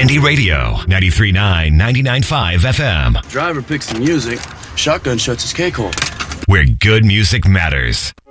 Indie Radio, 93.9, 99.5 FM. Driver picks the music, shotgun shuts his cake hole. Where good music matters.